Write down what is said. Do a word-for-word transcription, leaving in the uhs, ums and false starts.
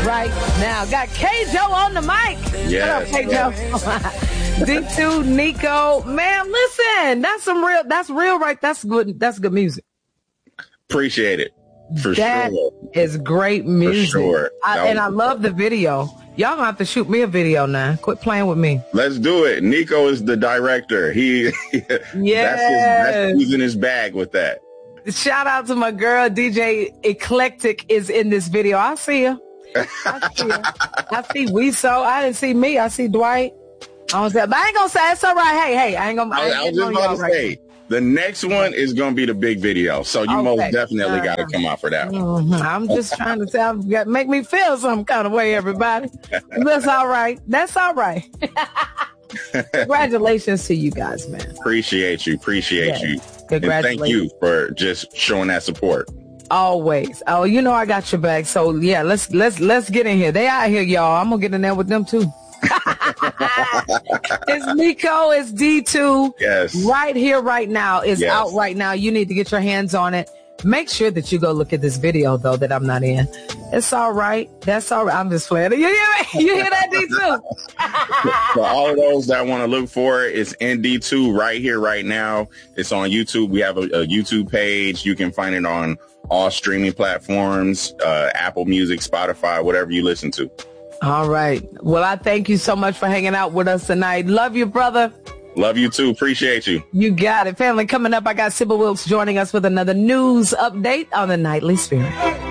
right now. Got K-Joe on the mic. Yes, What up, K-Joe? D two, Nico. Man, listen, that's some real, that's real, right? That's good. That's good music. Appreciate it. For that sure. is great music. For sure. I, and I love the video. Y'all gonna have to shoot me a video now. Quit playing with me. Let's do it. Nico is the director. He, yes. that's, his, that's who's in his bag with that. Shout out to my girl, D J Eclectic is in this video. I see her. I see her. I see Weso. I didn't see me. I see Dwight. I was there, but I ain't gonna say it's all right. Hey, hey, I ain't gonna. I, I, ain't I was just about to right say, the next one is gonna be the big video. So you okay. most definitely uh, got to come out for that one. Mm-hmm. I'm just trying to tell, make me feel some kind of way, everybody. That's all right. That's all right. Congratulations to you guys, man. Appreciate you. Appreciate yeah. you. Congratulations. And thank you for just showing that support. Always. Oh, you know I got your back. So yeah, let's let's let's get in here. They out here, y'all. I'm gonna get in there with them too. It's Nico, it's D two. Yes. Right here, right now. It's yes. out right now. You need to get your hands on it. Make sure that you go look at this video, though, that I'm not in. It's all right. That's all right. I'm just playing. You hear me? You hear that, D two? For all of those that want to look for it, it's in D two right here, right now. It's on YouTube. We have a, a YouTube page. You can find it on all streaming platforms, uh, Apple Music, Spotify, whatever you listen to. All right. Well, I thank you so much for hanging out with us tonight. Love you, brother. Love you too. Appreciate you. You got it. Family, coming up, I got Sybil Wilkes joining us with another news update on the Nightly Spirit.